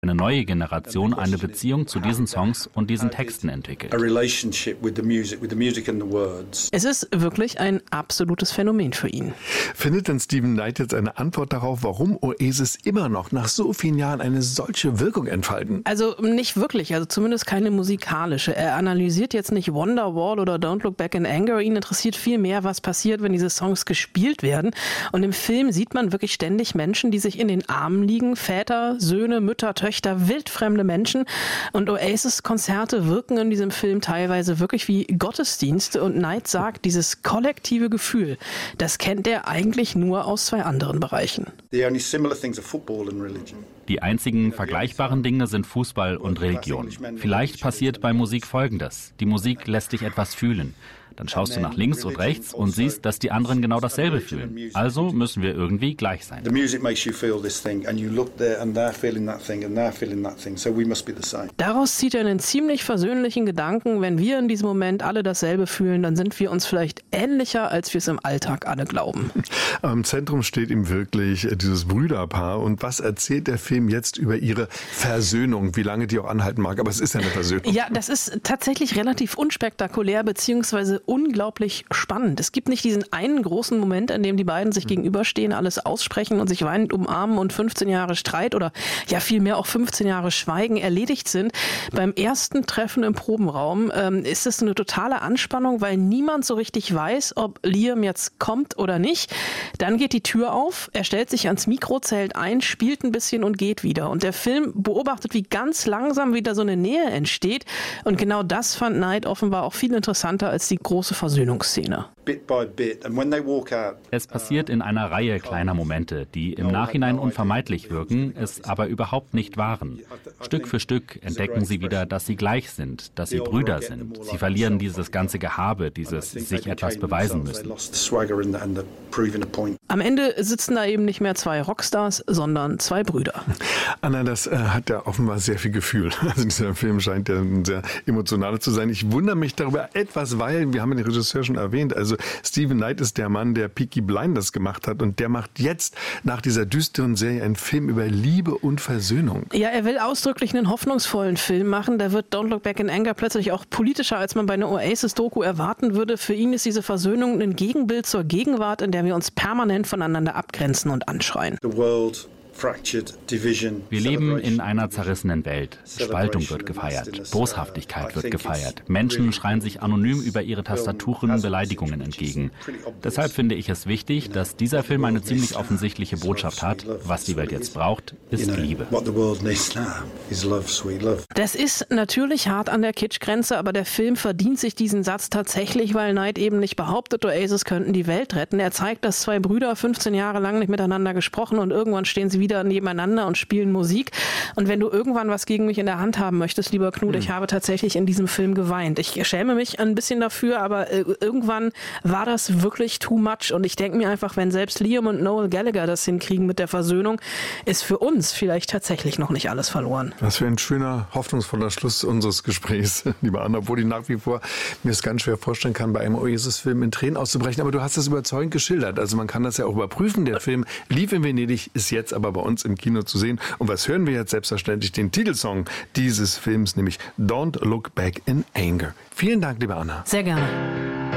eine neue Generation eine Beziehung zu diesen Songs und diesen Texten entwickelt. Es ist wirklich ein absolutes Phänomen für ihn. Findet denn Steven Knight jetzt eine Antwort darauf, warum Oasis immer noch nach so vielen Jahren eine solche Wirkung entfalten? Also nicht wirklich, also zumindest keine musikalische. Er analysiert jetzt nicht Wonderwall oder Don't Look Back in Anger. Ihn interessiert viel mehr, was passiert, wenn diese Songs gespielt werden. Und im Film sieht man wirklich ständig Menschen, die sich in den Armen liegen. Väter, Söhne, Mütter, Töchter, wildfremde Menschen. Und Oasis-Konzerte wirken in diesem Film teilweise wirklich wie Gottesdienste. Und Knight sagt, dieses kollektive Gefühl, das kennt er eigentlich nur aus 2 anderen Bereichen. Die einzigen vergleichbaren Dinge sind Fußball und Religion. Vielleicht passiert bei Musik Folgendes. Die Musik lässt dich etwas fühlen. Dann schaust du nach links und rechts und siehst, dass die anderen genau dasselbe fühlen. Also müssen wir irgendwie gleich sein. Daraus zieht er einen ziemlich versöhnlichen Gedanken. Wenn wir in diesem Moment alle dasselbe fühlen, dann sind wir uns vielleicht ähnlicher, als wir es im Alltag alle glauben. Im Zentrum steht ihm wirklich dieses Brüderpaar. Und was erzählt der Film jetzt über ihre Versöhnung? Wie lange die auch anhalten mag, aber es ist ja eine Versöhnung. Ja, das ist tatsächlich relativ unspektakulär, beziehungsweise unglaublich spannend. Es gibt nicht diesen einen großen Moment, an dem die beiden sich gegenüberstehen, alles aussprechen und sich weinend umarmen und 15 Jahre Streit oder ja vielmehr auch 15 Jahre Schweigen erledigt sind. Beim ersten Treffen im Probenraum ist es eine totale Anspannung, weil niemand so richtig weiß, ob Liam jetzt kommt oder nicht. Dann geht die Tür auf, er stellt sich ans Mikro, zählt ein, spielt ein bisschen und geht wieder. Und der Film beobachtet, wie ganz langsam wieder so eine Nähe entsteht. Und genau das fand Knight offenbar auch viel interessanter als die große Versöhnungsszene. Es passiert in einer Reihe kleiner Momente, die im Nachhinein unvermeidlich wirken, es aber überhaupt nicht waren. Stück für Stück entdecken sie wieder, dass sie gleich sind, dass sie Brüder sind. Sie verlieren dieses ganze Gehabe, dieses sich etwas beweisen müssen. Am Ende sitzen da eben nicht mehr 2 Rockstars, sondern 2 Brüder. Anna, das hat ja offenbar sehr viel Gefühl. Also dieser Film scheint ja ein sehr emotionaler zu sein. Ich wundere mich darüber etwas, weil, wir haben den Regisseur schon erwähnt, also Steven Knight ist der Mann, der Peaky Blinders gemacht hat und der macht jetzt nach dieser düsteren Serie einen Film über Liebe und Versöhnung. Ja, er will ausdrücklich einen hoffnungsvollen Film machen. Da wird Don't Look Back in Anger plötzlich auch politischer, als man bei einer Oasis-Doku erwarten würde. Für ihn ist diese Versöhnung ein Gegenbild zur Gegenwart, in der wir uns permanent voneinander abgrenzen und anschreien. Wir leben in einer zerrissenen Welt. Spaltung wird gefeiert, Boshaftigkeit wird gefeiert. Menschen schreien sich anonym über ihre Tastaturen Beleidigungen entgegen. Deshalb finde ich es wichtig, dass dieser Film eine ziemlich offensichtliche Botschaft hat. Was die Welt jetzt braucht, ist Liebe. Das ist natürlich hart an der Kitschgrenze, aber der Film verdient sich diesen Satz tatsächlich, weil Knight eben nicht behauptet, Oasis könnten die Welt retten. Er zeigt, dass 2 Brüder 15 Jahre lang nicht miteinander gesprochen und irgendwann stehen sie wieder nebeneinander und spielen Musik. Und wenn du irgendwann was gegen mich in der Hand haben möchtest, lieber Knut, ich habe tatsächlich in diesem Film geweint. Ich schäme mich ein bisschen dafür, aber irgendwann war das wirklich too much. Und ich denke mir einfach, wenn selbst Liam und Noel Gallagher das hinkriegen mit der Versöhnung, ist für uns vielleicht tatsächlich noch nicht alles verloren. Das wäre ein schöner, hoffnungsvoller Schluss unseres Gesprächs, lieber Anna, obwohl ich nach wie vor mir es ganz schwer vorstellen kann, bei einem Oasis-Film in Tränen auszubrechen. Aber du hast das überzeugend geschildert. Also man kann das ja auch überprüfen. Der Film lief in Venedig, ist jetzt aber bei uns im Kino zu sehen. Und was hören wir jetzt? Selbstverständlich den Titelsong dieses Films, nämlich Don't Look Back in Anger. Vielen Dank, liebe Anna. Sehr gerne.